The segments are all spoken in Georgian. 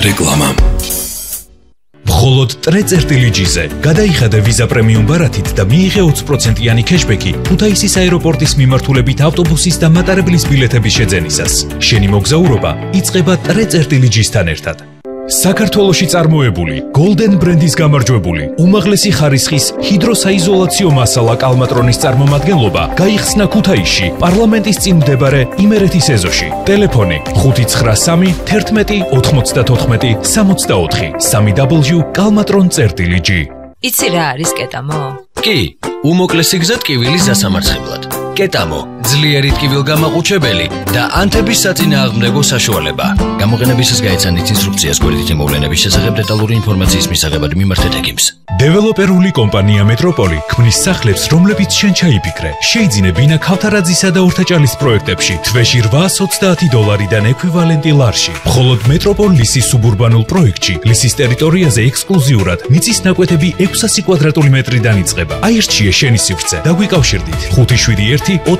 რეკლამა. მხოლოდ ტრე-წერტილი-ჯიზე გადაიხადე ვიზა პრემიუმ ბარათით და მიიღე 20%-იანი ქეშბექი ქუთაისის აეროპორტის მიმართულებით ავტობუსის და მატარებლის ბილეთების შეძენისას. შენი მოგზაურობა იწყება ტრე-წერტილი-ჯისთან ერთად. საქართველოში წარმოებული Golden ბრენდის გამარჯვებული უმაღლესი ხარისხის ჰიდროსაიზოლაციო მასალა კალმატრონის წარმომადგენლობა გაიხსნა ქუთაისში პარლამენტის წინ მდებარე იმერეთის ეზოში. ტელეფონი 593 11 94 64 www.kalmatron.gi. იცი რა არის კეტამო? კი, უმოკლესი გზა ტკივილის დასამარცხებლად. კეტამო, ძლიერი ტკივილგამაყუჩებელი და ანთების საწინააღმდეგო საშუალება. გამოყენებისას გაეცანით ინსტრუქციას გვერდითი მოვლენების შესახებ დეტალური ინფორმაციის მისაღებად მიმართეთ ექიმს. დეველოპერული კომპანია მეტროპოლი ქმნის სახლებს, რომლებიც შენ ჩაიფიქრე. შეიძინე ბინა ქავთარაძისა და ორთაჭალის პროექტებში თვეში $820-დან ექვივალენტი ლარში. მხოლოდ მეტროპოლ ლისის სუბურბანულ პროექტში ლისის ტერიტორიაზე ექსკლუზიურად მიწის ნაკვეთები 600 კვადრატული მეტრიდან იწყება. აირჩიე შენი სივრცე. დაგვიკავშირდით 571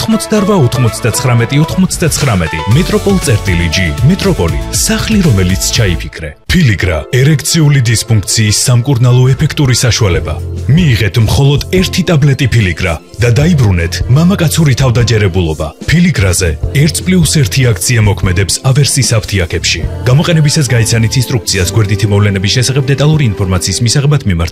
88 99 მეტროპოლ-გი. მეტროპოლი, სახლი, რომელიც ჩაიფიქრე. ფილიგრა, ერექციული დისფუნქციის სამკურნალო ეფექტური საშუალება. მიიღეთ მხოლოდ 1 ტაბლეტი ფილიგრა და დაიბრუნეთ მამაკაცური თავდაჯერებულობა. ფილიგრაზე 1+1 აქცია მოქმედებს ავერსის აფთიაქებში. გამოყენებისას გაიცანით ინსტრუქციას გვერდითი მოვლენების შესახებ დეტალური ინფორმაციის მისაღებად მიმართეთ